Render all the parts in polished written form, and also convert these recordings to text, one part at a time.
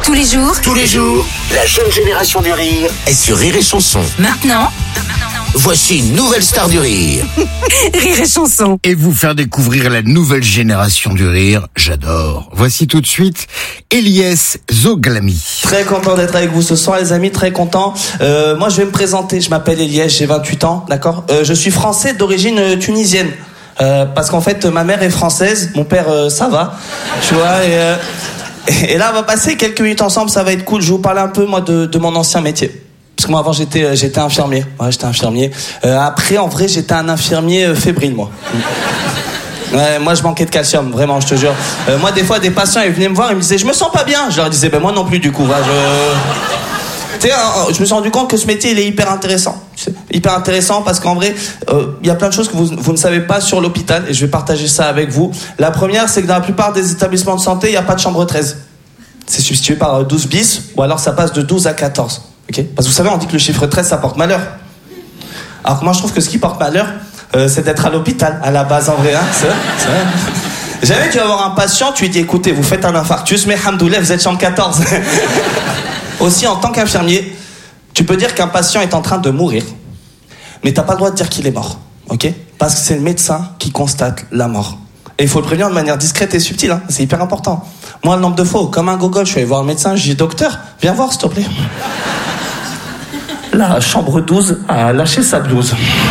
Tous les jours, la jeune génération du rire est sur Rire et Chanson. maintenant, Voici une nouvelle star du rire. Rire et Chanson. Et vous faire découvrir la nouvelle génération du rire, j'adore. Voici tout de suite Eliès Zoglami. Très content d'être avec vous ce soir les amis, très content. Moi je vais me présenter, je m'appelle Eliès, j'ai 28 ans, d'accord. Je suis français d'origine tunisienne. Parce qu'en fait ma mère est française, mon père ça va, tu vois. Et là on va passer quelques minutes ensemble, ça va être cool. Je vais vous parler un peu moi de mon ancien métier. Parce que moi avant j'étais infirmier. Ouais, j'étais infirmier. Après en vrai j'étais un infirmier fébrile moi. Ouais, moi je manquais de calcium, vraiment, je te jure. Moi des fois des patients ils venaient me voir, ils me disaient je me sens pas bien. Je leur disais ben moi non plus du coup. Tu sais, je me suis rendu compte que ce métier il est hyper intéressant. C'est hyper intéressant parce qu'en vrai il y a plein de choses que vous ne savez pas sur l'hôpital et je vais partager ça avec vous. La première c'est que dans la plupart des établissements de santé il n'y a pas de chambre 13. C'est substitué par 12 bis ou alors ça passe de 12 à 14. Okay, parce que vous savez, on dit que le chiffre 13, ça porte malheur. Alors que moi, je trouve que ce qui porte malheur, c'est d'être à l'hôpital, à la base, en vrai. Hein, c'est vrai. Jamais tu vas voir un patient, tu lui dis, écoutez, vous faites un infarctus, mais hamdoulilah, vous êtes chambre 14. Aussi, en tant qu'infirmier, tu peux dire qu'un patient est en train de mourir, mais t'as pas le droit de dire qu'il est mort, ok? Parce que c'est le médecin qui constate la mort. Et il faut le prévenir de manière discrète et subtile, hein. C'est hyper important. Moi, le nombre de fois, comme un gogol, je suis allé voir le médecin, je dis, docteur, viens voir, s'il te plaît. La chambre 12 a lâché sa blouse.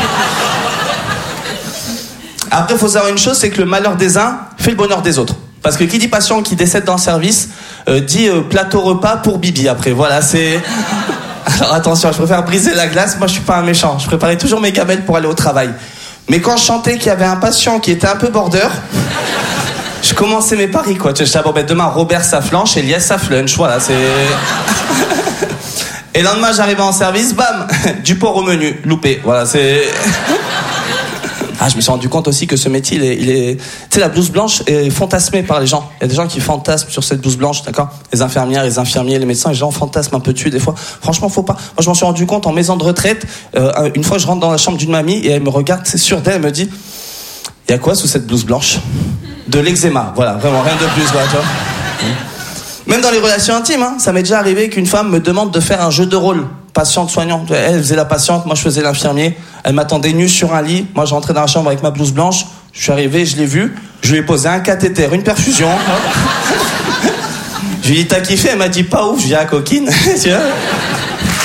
Après, il faut savoir une chose, c'est que le malheur des uns fait le bonheur des autres. Parce que qui dit patient qui décède dans le service, dit plateau repas pour Bibi. Après, voilà, c'est... Alors attention, je préfère briser la glace, moi je suis pas un méchant. Je préparais toujours mes gamelles pour aller au travail. Mais quand je sentais qu'il y avait un patient qui était un peu border, je commençais mes paris, quoi. Je disais, bon, ben demain, Robert sa flanche, Eliès sa flunch, voilà, c'est... Et le lendemain, j'arrivais en service, bam, du porc au menu, loupé. Voilà, c'est... Ah, je me suis rendu compte aussi que ce métier, il est... Tu sais, la blouse blanche est fantasmée par les gens. Il y a des gens qui fantasment sur cette blouse blanche, d'accord? Les infirmières, les infirmiers, les médecins, les gens fantasment un peu dessus des fois. Franchement, faut pas. Moi, je m'en suis rendu compte en maison de retraite. Une fois, je rentre dans la chambre d'une mamie et elle me regarde, c'est sûr d'elle, elle me dit, il y a quoi sous cette blouse blanche? De l'eczéma, voilà, vraiment, rien de plus, voilà, tu vois. Même dans les relations intimes, hein, ça m'est déjà arrivé qu'une femme me demande de faire un jeu de rôle, patiente-soignant. Elle faisait la patiente, moi je faisais l'infirmier. Elle m'attendait nue sur un lit. Moi je rentrais dans la chambre avec ma blouse blanche. Je suis arrivé, je l'ai vue. Je lui ai posé un cathéter, une perfusion. Je lui ai dit, t'as kiffé? Elle m'a dit, pas ouf. Je lui ai dit, ah, coquine. Tu vois.